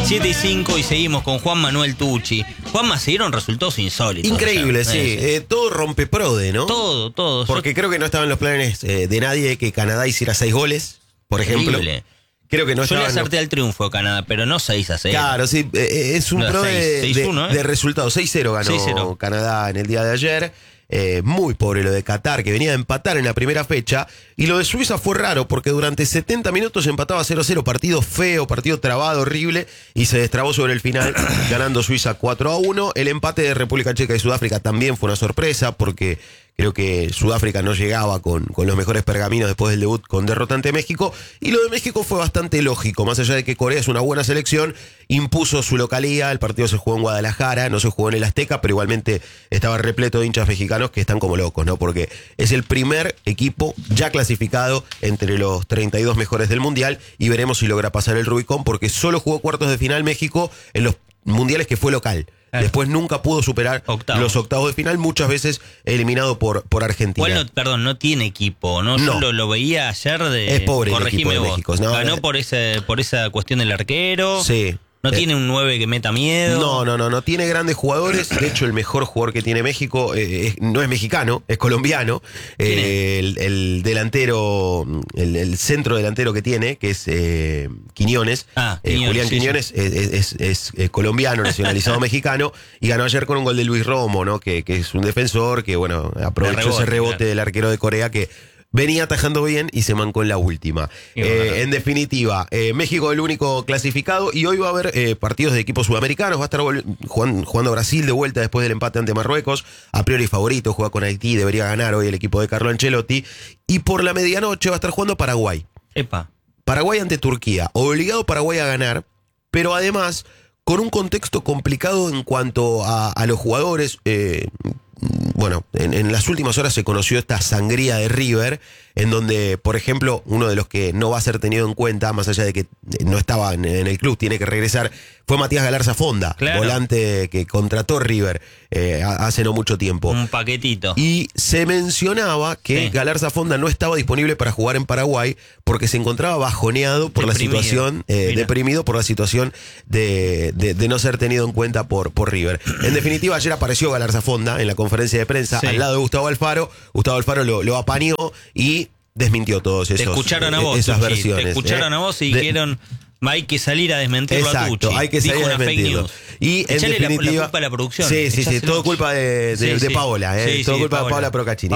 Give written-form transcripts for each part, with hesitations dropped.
7:05 y seguimos con Juan Manuel Tucci. Juanma, se dieron resultados insólitos. Increíble, sí. Todo rompe prode, ¿no? Todo. Porque creo que no estaban los planes de nadie que Canadá hiciera 6 goles, por ejemplo. Increíble. Creo que no Yo le estaban. acerté al triunfo de Canadá, pero no 6-0. Claro, sí, es un No, pro 6-1, de resultados. 6-0 ganó 6-0. Canadá en el día de ayer. Muy pobre lo de Qatar, que venía de empatar en la primera fecha. Y lo de Suiza fue raro, porque durante 70 minutos empataba 0-0. Partido feo, partido trabado, horrible. Y se destrabó sobre el final, ganando Suiza 4-1. El empate de República Checa y Sudáfrica también fue una sorpresa, porque creo que Sudáfrica no llegaba con los mejores pergaminos después del debut con derrota ante México. Y lo de México fue bastante lógico. Más allá de que Corea es una buena selección, impuso su localía. El partido se jugó en Guadalajara, no se jugó en el Azteca, pero igualmente estaba repleto de hinchas mexicanos que están como locos, ¿no? Porque es el primer equipo ya clasificado entre los 32 mejores del Mundial, y veremos si logra pasar el Rubicón, porque solo jugó cuartos de final México en los mundiales que fue local. Después nunca pudo superar los octavos de final, muchas veces eliminado por Argentina. Igual no tiene equipo, ¿no? No. Yo lo veía ayer Es pobre el equipo de vos. México, ¿no? Ganó por esa cuestión del arquero. Sí. No tiene un 9 que meta miedo. No tiene grandes jugadores. De hecho, el mejor jugador que tiene México no es mexicano, es colombiano. El delantero, el centro delantero que tiene, que es Quiñones, Quiñones, Julián sí, Quiñones, es colombiano, nacionalizado mexicano, y ganó ayer con un gol de Luis Romo, ¿no? Que es un defensor que, bueno, aprovechó ese rebote del arquero de Corea, que venía atajando bien y se mancó en la última. En definitiva, México el único clasificado, y hoy va a haber partidos de equipos sudamericanos. Va a estar jugando Brasil de vuelta después del empate ante Marruecos. A priori favorito, juega con Haití, debería ganar hoy el equipo de Carlo Ancelotti. Y por la medianoche va a estar jugando Paraguay. Paraguay ante Turquía. Obligado Paraguay a ganar, pero además con un contexto complicado en cuanto a los jugadores. Bueno, en las últimas horas se conoció esta sangría de River, en donde, por ejemplo, uno de los que no va a ser tenido en cuenta, más allá de que no estaba en el club, tiene que regresar, fue Matías Galarza Fonda, volante que contrató River hace no mucho tiempo. Un paquetito. Y se mencionaba que Galarza Fonda no estaba disponible para jugar en Paraguay porque se encontraba bajoneado por la situación, deprimido por la situación de no ser tenido en cuenta por River. En definitiva, ayer apareció Galarza Fonda en la conferencia de prensa al lado de Gustavo Alfaro. Gustavo Alfaro lo apañó y desmintió todos esos. Te escucharon a vos, esas Tucci, versiones. Te escucharon a vos y dijeron, hay que salir a desmentirlo a Tucci. Hay que salir Dijo a una fake desmentirlo. news. Y en Echale definitiva, la culpa a la producción. Sí, todo culpa de Paola, todo culpa de Paola Procaccini.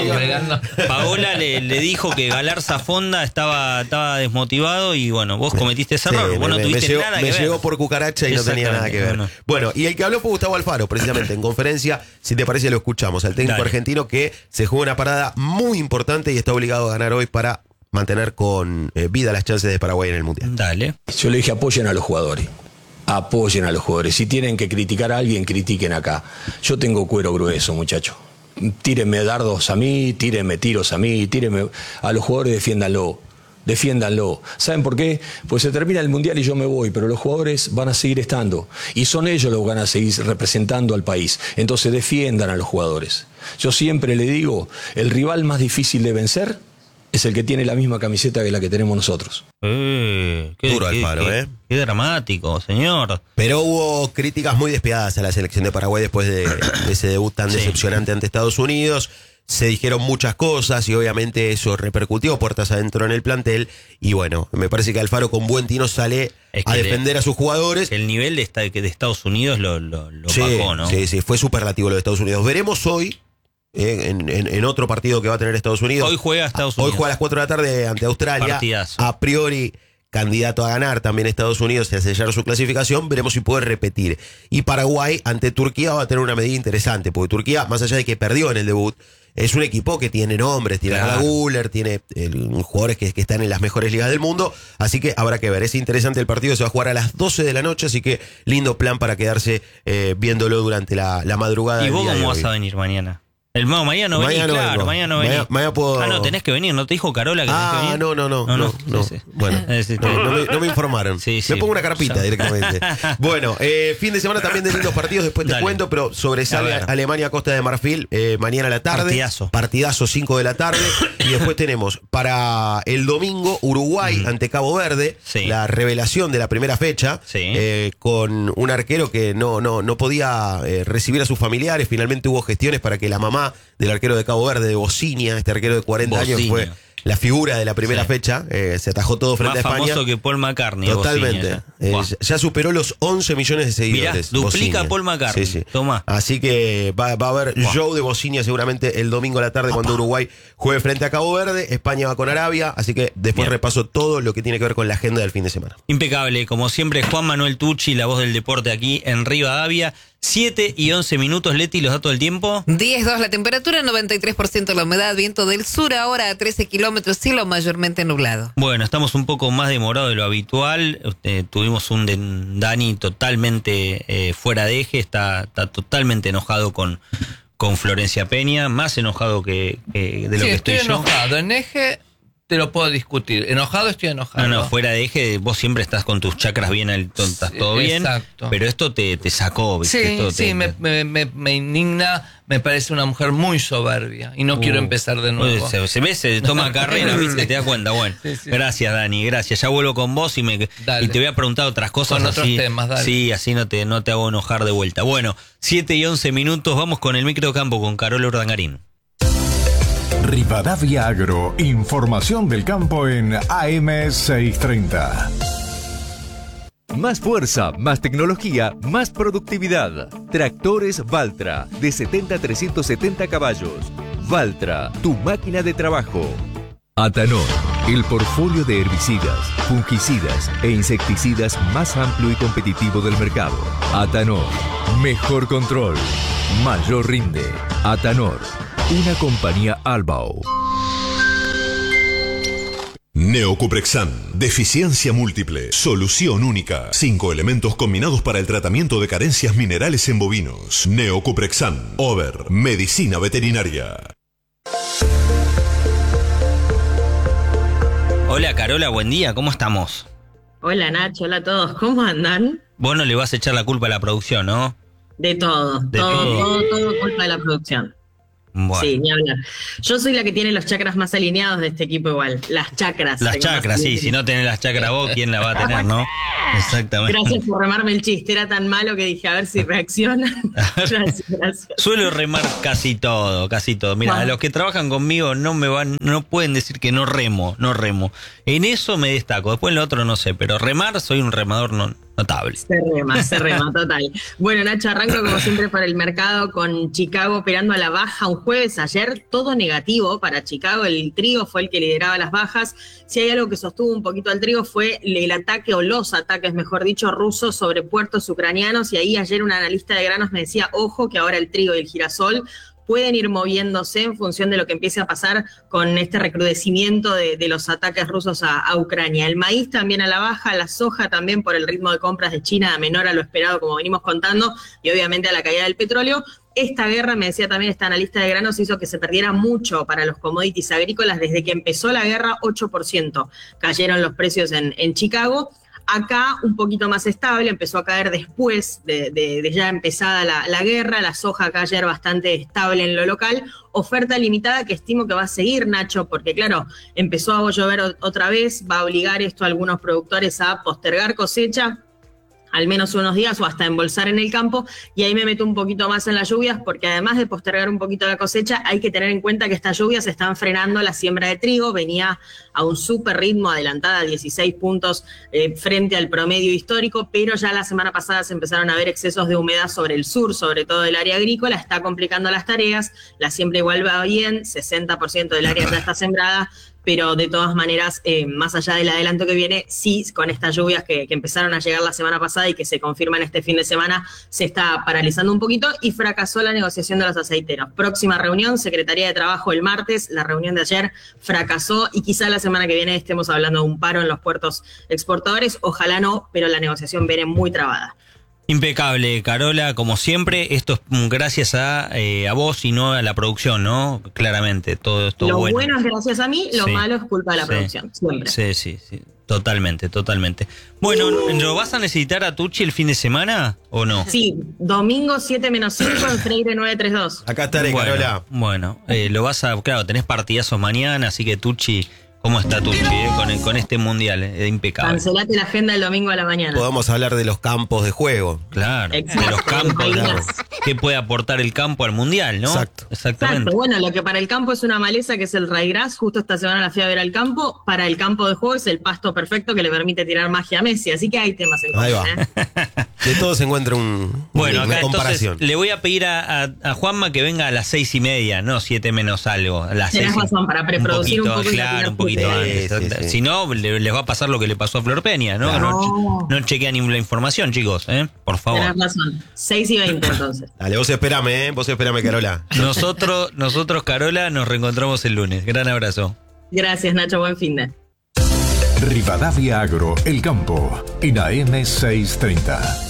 Paola le dijo que Galarza Fonda estaba desmotivado y bueno, vos cometiste ese error. Vos no tuviste nada que ver. Me llegó por cucaracha y no tenía nada que ver. Bueno, y el que habló fue Gustavo Alfaro, precisamente en conferencia. Si te parece, lo escuchamos. Al técnico argentino que se jugó una parada muy importante y está obligado a ganar hoy para mantener con vida las chances de Paraguay en el Mundial. Dale. Yo le dije, apoyen a los jugadores. Apoyen a los jugadores. Si tienen que criticar a alguien, critiquen acá. Yo tengo cuero grueso, muchachos. Tírenme dardos a mí, tírenme tiros a mí, tírenme a los jugadores, defiéndanlo. ¿Saben por qué? Pues se termina el Mundial y yo me voy, pero los jugadores van a seguir estando. Y son ellos los que van a seguir representando al país. Entonces defiendan a los jugadores. Yo siempre le digo, el rival más difícil de vencer es el que tiene la misma camiseta que la que tenemos nosotros. Duro Alfaro, Qué dramático, señor. Pero hubo críticas muy despiadadas a la selección de Paraguay después de ese debut tan decepcionante ante Estados Unidos. Se dijeron muchas cosas y obviamente eso repercutió puertas adentro en el plantel. Y bueno, me parece que Alfaro con buen tino sale a defender a sus jugadores. El nivel de Estados Unidos lo pagó, ¿no? Sí, fue superlativo lo de Estados Unidos. Veremos hoy en otro partido que va a tener Estados Unidos. Hoy juega Estados Unidos. Hoy juega a las 4 de la tarde ante Australia. Partidazo. A priori candidato a ganar también Estados Unidos y a sellar su clasificación. Veremos si puede repetir. Y Paraguay ante Turquía va a tener una medida interesante, porque Turquía, más allá de que perdió en el debut, es un equipo que tiene nombres, tiene a Guller, tiene jugadores que están en las mejores ligas del mundo, así que habrá que ver. Es interesante el partido, se va a jugar a las 12 de la noche, así que lindo plan para quedarse viéndolo durante la madrugada. ¿Y vos del día cómo de vas hoy. a venir mañana? Mañana no venís, claro, mañana no venís. Mañana puedo... No, tenés que venir, ¿no te dijo Carola que tenés que venir? No. Sí. Bueno, no me informaron. Sí. Me pongo una carpita directamente. Bueno, fin de semana también de lindos partidos, después te cuento, pero sobresale Alemania, Costa de Marfil, mañana a la tarde. Partidazo 5 de la tarde. Y después tenemos para el domingo Uruguay ante Cabo Verde, la revelación de la primera fecha, con un arquero que no podía recibir a sus familiares. Finalmente hubo gestiones para que la mamá del arquero de Cabo Verde, de Bocinia, este arquero de 40 años, fue la figura de la primera fecha, se atajó todo frente a España. Más famoso que Paul McCartney. Totalmente. Ya superó los 11 millones de seguidores. Mirá, duplica a Paul McCartney. Sí. Tomá. Así que va a haber show de Bocinia seguramente el domingo a la tarde cuando Uruguay juegue frente a Cabo Verde. España va con Arabia, así que después repaso todo lo que tiene que ver con la agenda del fin de semana. Impecable, como siempre, Juan Manuel Tucci, la voz del deporte aquí en Rivadavia. 7:11, Leti, los datos del tiempo. 10:02 la temperatura, 93% la humedad, viento del sur ahora a 13 kilómetros, cielo mayormente nublado. Bueno, estamos un poco más demorados de lo habitual. Tuvimos un Dani totalmente fuera de eje, está totalmente enojado con Florencia Peña, más enojado que de lo que estoy yo. Enojado, en eje te lo puedo discutir. Enojado, estoy enojado. No, fuera de eje, vos siempre estás con tus chakras bien, estás todo bien. Exacto. Pero esto te sacó. ¿viste? Me indigna, me parece una mujer muy soberbia y no quiero empezar de nuevo. Se toma carrera, ¿viste? Te das cuenta. Bueno, gracias, Dani, gracias. Ya vuelvo con vos y te voy a preguntar otras cosas. Con otros temas, dale. Sí, así no te hago enojar de vuelta. Bueno, 7:11, vamos con el microcampo con Carola Urdangarín. Rivadavia Agro, información del campo en AM 630. Más fuerza, más tecnología, más productividad. Tractores Valtra, de 70 a 370 caballos. Valtra, tu máquina de trabajo. Atanor, el portfolio de herbicidas, fungicidas e insecticidas más amplio y competitivo del mercado. Atanor, mejor control, mayor rinde. Atanor, una compañía Albao. Neocuprexan, deficiencia múltiple, solución única. 5 elementos combinados para el tratamiento de carencias minerales en bovinos. Neocuprexan, Over, medicina veterinaria. Hola Carola, buen día, ¿cómo estamos? Hola Nacho, hola a todos, ¿cómo andan? Vos no le vas a echar la culpa a la producción, ¿no? De todo, todo culpa de la producción. Bueno. Sí, ni hablar. Yo soy la que tiene los chakras más alineados de este equipo igual. Las chakras. Las chakras, sí. Si no tenés las chakras vos, ¿quién la va a tener, no? Exactamente. Gracias por remarme el chiste. Era tan malo que dije, a ver si reacciona. Gracias. Suelo remar casi todo. Mira, los que trabajan conmigo no pueden decir que no remo. En eso me destaco. Después en lo otro no sé, pero remar soy un remador notable. Se rema, total. Bueno, Nacho, arranco como siempre para el mercado con Chicago operando a la baja un jueves. Ayer todo negativo para Chicago. El trigo fue el que lideraba las bajas. Si hay algo que sostuvo un poquito al trigo fue el ataque, o los ataques, mejor dicho, rusos sobre puertos ucranianos. Y ahí ayer un analista de granos me decía, ojo, que ahora el trigo y el girasol pueden ir moviéndose en función de lo que empiece a pasar con este recrudecimiento de los ataques rusos a Ucrania. El maíz también a la baja, la soja también por el ritmo de compras de China a menor a lo esperado, como venimos contando, y obviamente a la caída del petróleo. Esta guerra, me decía también esta analista de granos, hizo que se perdiera mucho para los commodities agrícolas. Desde que empezó la guerra, 8% cayeron los precios en Chicago. Acá un poquito más estable, empezó a caer después de ya empezada la guerra. La soja acá ayer bastante estable en lo local. Oferta limitada que estimo que va a seguir, Nacho, porque claro, empezó a llover otra vez. Va a obligar esto a algunos productores a postergar cosecha al menos unos días o hasta embolsar en el campo, y ahí me meto un poquito más en las lluvias, porque además de postergar un poquito la cosecha, hay que tener en cuenta que estas lluvias están frenando la siembra de trigo. Venía a un súper ritmo, adelantada a 16 puntos frente al promedio histórico, pero ya la semana pasada se empezaron a ver excesos de humedad sobre el sur, sobre todo el área agrícola. Está complicando las tareas. La siembra igual va bien, 60% del área ya está sembrada, pero de todas maneras, más allá del adelanto que viene, sí, con estas lluvias que empezaron a llegar la semana pasada y que se confirman este fin de semana, se está paralizando un poquito y fracasó la negociación de los aceiteros. Próxima reunión, Secretaría de Trabajo el martes. La reunión de ayer fracasó y quizá la semana que viene estemos hablando de un paro en los puertos exportadores. Ojalá no, pero la negociación viene muy trabada. Impecable, Carola, como siempre. Esto es gracias a vos y no a la producción, ¿no? Claramente, todo esto Lo bueno. bueno es gracias a mí, lo malo es culpa de la producción, siempre. Sí. Totalmente. Bueno, ¿lo vas a necesitar a Tucci el fin de semana o no? Sí, domingo 7 menos 5 en Freire 932. Acá estaré, Carola. Bueno, lo vas a... Claro, tenés partidazos mañana, así que Tucci... ¿Cómo está Tucci con este mundial? Impecable. Cancelate la agenda el domingo a la mañana. Podamos hablar de los campos de juego. Claro, Exacto, de los campos. claro. ¿Qué puede aportar el campo al mundial, no? Exactamente. Exacto. Bueno, lo que para el campo es una maleza, que es el ryegrass, justo esta semana la fui a ver al campo, para el campo de juego es el pasto perfecto que le permite tirar magia a Messi, así que hay temas en Ahí común, va. De todo se encuentra una Acá comparación. entonces le voy a pedir a Juanma que venga a las 6:30, no 7 menos algo. A las Tenés 6, razón, para preproducir un poco y claro, tirar un poquito fútbol. antes. Sí. Si no, les va a pasar lo que le pasó a Flor Peña, ¿no? Claro. No chequea ni la información, chicos, por favor. Tenés razón. 6:20 entonces. Dale, vos espérame, Carola. Nosotros, Carola, nos reencontramos el lunes. Gran abrazo. Gracias, Nacho. Buen fin de. Rivadavia Agro, El Campo, en AM 630.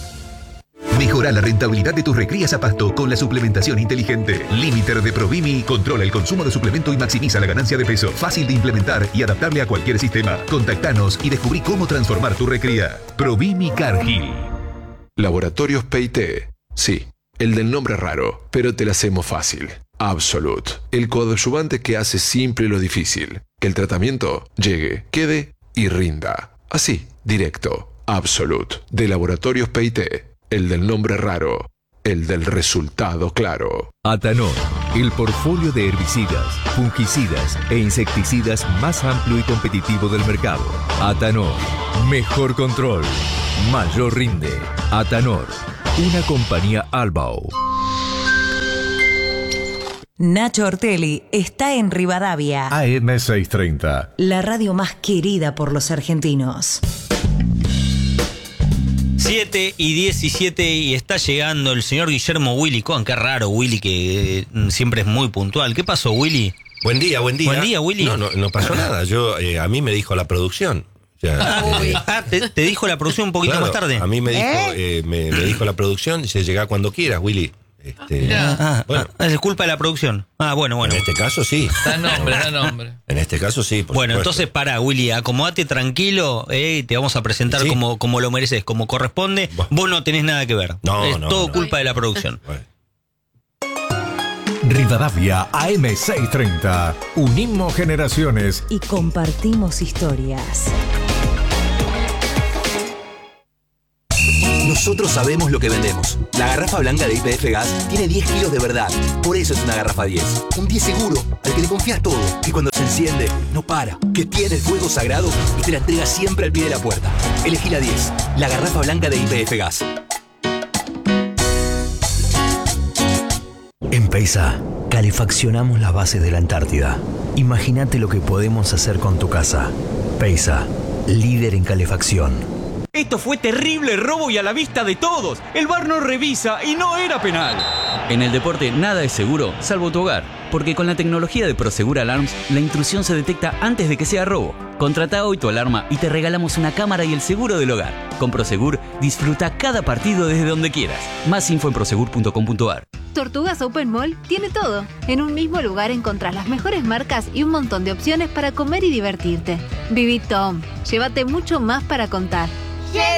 Mejora la rentabilidad de tus recrías a pasto con la suplementación inteligente. Limiter de Provimi controla el consumo de suplemento y maximiza la ganancia de peso. Fácil de implementar y adaptable a cualquier sistema. Contactanos y descubrí cómo transformar tu recría. Provimi Cargill. Laboratorios PIT. Sí, el del nombre raro, pero te la hacemos fácil. Absolute. El coadyuvante que hace simple lo difícil. Que el tratamiento llegue, quede y rinda. Así, directo. Absolute. De Laboratorios PIT. El del nombre raro, el del resultado claro. Atanor, el portfolio de herbicidas, fungicidas e insecticidas más amplio y competitivo del mercado. Atanor, mejor control, mayor rinde. Atanor, una compañía Albao. Nacho Ortelli está en Rivadavia. AM 630. La radio más querida por los argentinos. 7:17 y está llegando el señor Guillermo Willy Cohen. Qué raro, Willy, que siempre es muy puntual. ¿Qué pasó, Willy? Buen día. Buen día, Willy. No pasó nada. A mí me dijo la producción. Te dijo la producción un poquito más tarde. A mí me dijo, me dijo la producción, dice, llegá cuando quieras, Willy. Es culpa de la producción. Bueno. En este caso sí. Da nombre. En este caso sí. Bueno, entonces pará, Willy, acomodate tranquilo, te vamos a presentar como lo mereces, como corresponde. Vos no tenés nada que ver. Es todo culpa de la producción. Rivadavia AM 630. Unimos generaciones y compartimos historias. Nosotros sabemos lo que vendemos. La garrafa blanca de YPF Gas tiene 10 kilos de verdad. Por eso es una garrafa 10. Un 10 seguro, al que le confías todo. Que cuando se enciende, no para. Que tiene el fuego sagrado y te la entrega siempre al pie de la puerta. Elegí la 10. La garrafa blanca de YPF Gas. En Peisa, calefaccionamos las bases de la Antártida. Imagínate lo que podemos hacer con tu casa. Peisa, líder en calefacción. Esto fue terrible robo y a la vista de todos. El VAR no revisa y no era penal. En el deporte nada es seguro, salvo tu hogar. Porque con la tecnología de Prosegur Alarms, la intrusión se detecta antes de que sea robo. Contrata hoy tu alarma y te regalamos una cámara y el seguro del hogar. Con Prosegur, disfruta cada partido desde donde quieras. Más info en prosegur.com.ar. Tortugas Open Mall tiene todo. En un mismo lugar encontrás las mejores marcas y un montón de opciones para comer y divertirte. Viví Tom. Llévate mucho más para contar.